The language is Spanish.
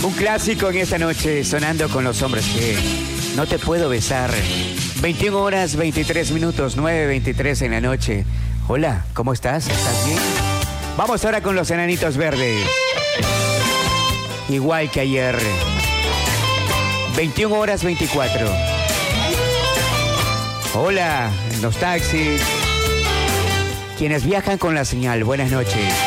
Un clásico en esta noche, sonando con los hombres que no te puedo besar. 21 horas 23 minutos, 9:23 en la noche. Hola, ¿cómo estás? ¿Estás bien? Vamos ahora con los enanitos verdes. Igual que ayer. 21 horas 24. Hola, en los taxis. Quienes viajan con la señal, buenas noches.